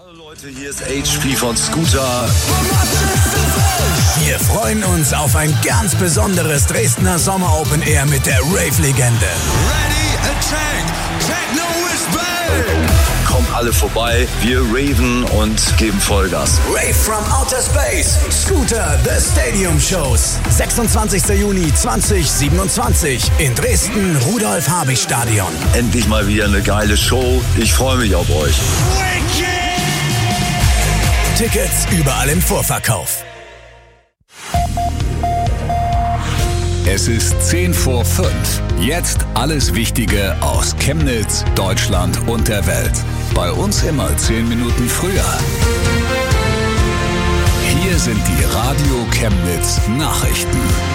Leute, hier ist HP von Scooter. Wir freuen uns auf ein ganz besonderes Dresdner Sommer Open Air mit der Rave-Legende. Ready, attack, techno is back! Kommt alle vorbei, wir raven und geben Vollgas. Rave from Outer Space, Scooter, The Stadium Shows. 26. Juni 2027 in Dresden, Rudolf-Habich-Stadion. Endlich mal wieder eine geile Show. Ich freue mich auf euch. Tickets überall im Vorverkauf. Es ist 10 vor 5. Jetzt alles Wichtige aus Chemnitz, Deutschland und der Welt. Bei uns immer 10 Minuten früher. Hier sind die Radio Chemnitz Nachrichten.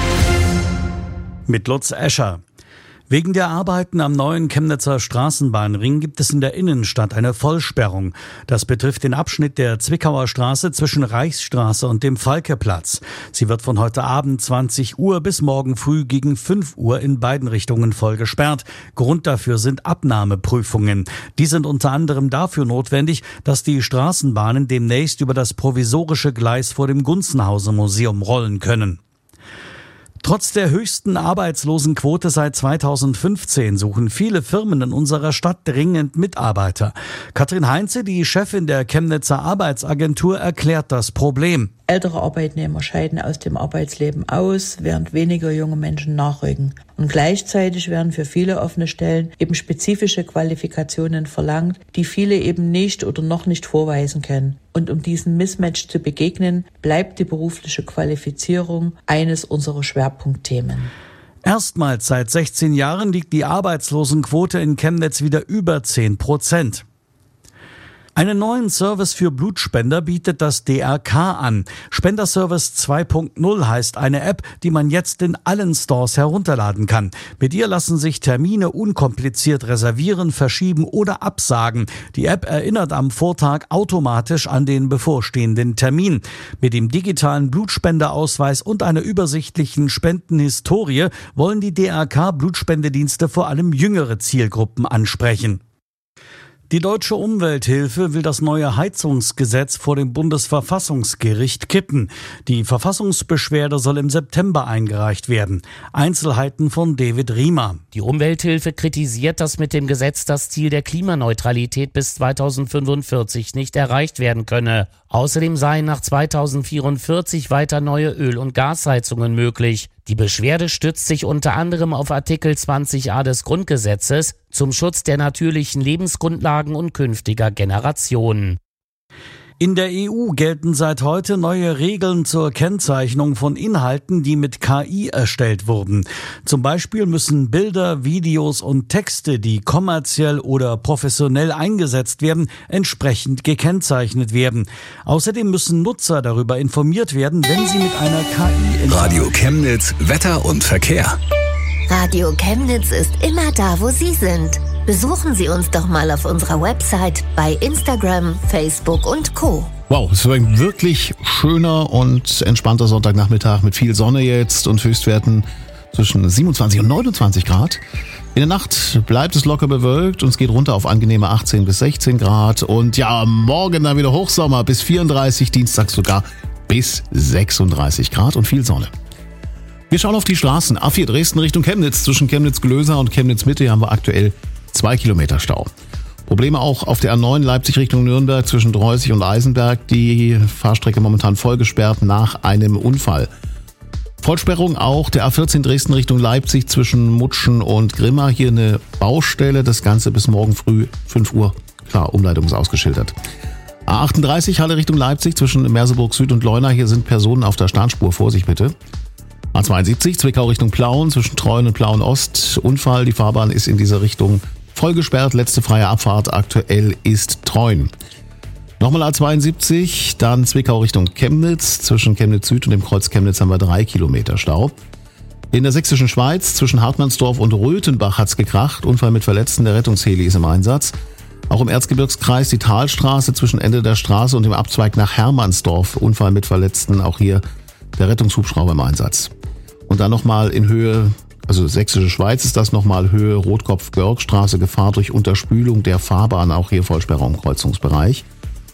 Mit Lutz Escher. Wegen der Arbeiten am neuen Chemnitzer Straßenbahnring gibt es in der Innenstadt eine Vollsperrung. Das betrifft den Abschnitt der Zwickauer Straße zwischen Reichsstraße und dem Falkeplatz. Sie wird von heute Abend 20 Uhr bis morgen früh gegen 5 Uhr in beiden Richtungen voll gesperrt. Grund dafür sind Abnahmeprüfungen. Die sind unter anderem dafür notwendig, dass die Straßenbahnen demnächst über das provisorische Gleis vor dem Gunzenhauser-Museum rollen können. Trotz der höchsten Arbeitslosenquote seit 2015 suchen viele Firmen in unserer Stadt dringend Mitarbeiter. Katrin Heinze, die Chefin der Chemnitzer Arbeitsagentur, erklärt das Problem. Ältere Arbeitnehmer scheiden aus dem Arbeitsleben aus, während weniger junge Menschen nachrücken. Und gleichzeitig werden für viele offene Stellen eben spezifische Qualifikationen verlangt, die viele eben nicht oder noch nicht vorweisen können. Und um diesem Mismatch zu begegnen, bleibt die berufliche Qualifizierung eines unserer Schwerpunktthemen. Erstmals seit 16 Jahren liegt die Arbeitslosenquote in Chemnitz wieder über 10%. Einen neuen Service für Blutspender bietet das DRK an. Spenderservice 2.0 heißt eine App, die man jetzt in allen Stores herunterladen kann. Mit ihr lassen sich Termine unkompliziert reservieren, verschieben oder absagen. Die App erinnert am Vortag automatisch an den bevorstehenden Termin. Mit dem digitalen Blutspenderausweis und einer übersichtlichen Spendenhistorie wollen die DRK-Blutspendedienste vor allem jüngere Zielgruppen ansprechen. Die Deutsche Umwelthilfe will das neue Heizungsgesetz vor dem Bundesverfassungsgericht kippen. Die Verfassungsbeschwerde soll im September eingereicht werden. Einzelheiten von David Riemer. Die Umwelthilfe kritisiert, dass mit dem Gesetz das Ziel der Klimaneutralität bis 2045 nicht erreicht werden könne. Außerdem seien nach 2044 weiter neue Öl- und Gasheizungen möglich. Die Beschwerde stützt sich unter anderem auf Artikel 20a des Grundgesetzes zum Schutz der natürlichen Lebensgrundlagen und künftiger Generationen. In der EU gelten seit heute neue Regeln zur Kennzeichnung von Inhalten, die mit KI erstellt wurden. Zum Beispiel müssen Bilder, Videos und Texte, die kommerziell oder professionell eingesetzt werden, entsprechend gekennzeichnet werden. Außerdem müssen Nutzer darüber informiert werden, wenn sie mit einer KI... Radio Chemnitz, Wetter und Verkehr. Radio Chemnitz ist immer da, wo Sie sind. Besuchen Sie uns doch mal auf unserer Website, bei Instagram, Facebook und Co. Wow, es war ein wirklich schöner und entspannter Sonntagnachmittag mit viel Sonne jetzt und Höchstwerten zwischen 27 und 29 Grad. In der Nacht bleibt es locker bewölkt und es geht runter auf angenehme 18 bis 16 Grad. Und ja, morgen dann wieder Hochsommer bis 34, Dienstag sogar bis 36 Grad und viel Sonne. Wir schauen auf die Straßen. A4 Dresden Richtung Chemnitz. Zwischen Chemnitz-Glöser und Chemnitz-Mitte haben wir aktuell 2 Kilometer Stau. Probleme auch auf der A9 Leipzig Richtung Nürnberg zwischen Dreußig und Eisenberg. Die Fahrstrecke momentan voll gesperrt nach einem Unfall. Vollsperrung auch der A14 Dresden Richtung Leipzig zwischen Mutschen und Grimma. Hier eine Baustelle. Das Ganze bis morgen früh 5 Uhr. Klar, Umleitung ist ausgeschildert. A38 Halle Richtung Leipzig zwischen Merseburg Süd und Leuna. Hier sind Personen auf der Startspur. Vorsicht bitte. A72 Zwickau Richtung Plauen zwischen Treuen und Plauen Ost. Unfall. Die Fahrbahn ist in dieser Richtung voll gesperrt. Letzte freie Abfahrt aktuell ist Treuen. Nochmal A72, dann Zwickau Richtung Chemnitz. Zwischen Chemnitz Süd und dem Kreuz Chemnitz haben wir 3 Kilometer Stau. In der sächsischen Schweiz zwischen Hartmannsdorf und Röthenbach hat's gekracht. Unfall mit Verletzten, der Rettungsheli ist im Einsatz. Auch im Erzgebirgskreis die Talstraße zwischen Ende der Straße und dem Abzweig nach Hermannsdorf. Unfall mit Verletzten, auch hier der Rettungshubschrauber im Einsatz. Und dann nochmal in Höhe, also sächsische Schweiz ist das nochmal Höhe Rotkopf-Görgstraße, Gefahr durch Unterspülung der Fahrbahn, auch hier Vollsperrung im Kreuzungsbereich.